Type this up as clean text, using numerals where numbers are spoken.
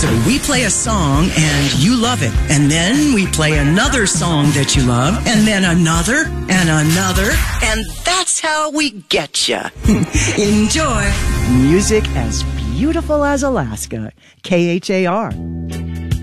So we play a song and you love it. And then we play another song that you love. And then another and another. And that's how we get you. Enjoy. Music as beautiful as Alaska. KHAR.